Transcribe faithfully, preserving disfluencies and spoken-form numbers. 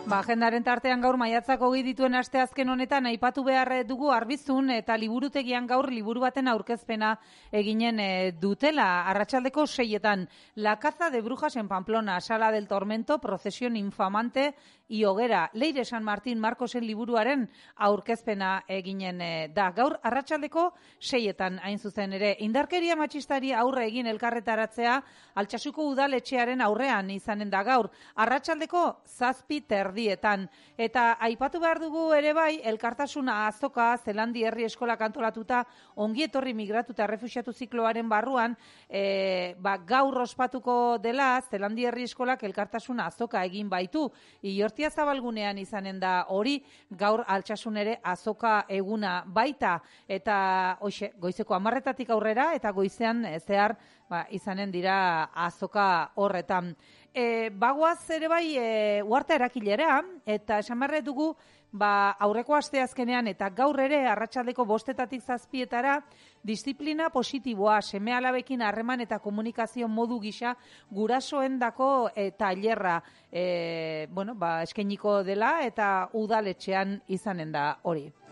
Ba, agendaren tartean gaur maiatzak hogei dituen asteazken honetan aipatu behar dugu Arbizun eta liburutegian gaur liburu baten aurkezpena eginen e, dutela. Arratsaldeko seietan, La caza de brujas en Pamplona, Sala del Tormento, Procesión infamante y hoguera. Leire San Martín Marcosen liburuaren aurkezpena eginen e, da. Gaur arratsaldeko seietan hain zuzen ere. Indarkeria matxistari aurre egin elkarretaratzea Altsasuko udaletxearen aurrean izanen da gaur. Arratsaldeko zazpi terdietan. Eta aipatu behar dugu ere bai, elkartasuna azoka Zelandi Herri Eskola antolatuta ongi etorri migratu eta refuxiatu zikloaren barruan, e, ba, gaur ospatuko dela Zelandi Herri Eskolak elkartasuna azoka egin baitu. Iortia Zabalgunean izanen da hori, gaur Altsasun ere azoka eguna baita. Eta hoxe, goizeko hamarretatik aurrera eta goizean e, zehar ba, izanen dira azoka horretan. E, bagoaz ere bai e, uharta erakilera, eta esan barre dugu ba, aurreko asteazkenean eta gaur ere arratsaldeko bostetatik zazpietara disiplina positiboa, seme-alabekin harreman eta komunikazio modu gisa gurasoendako e, tailerra e, bueno, ba, eskainiko dela eta udaletxean izanen da hori.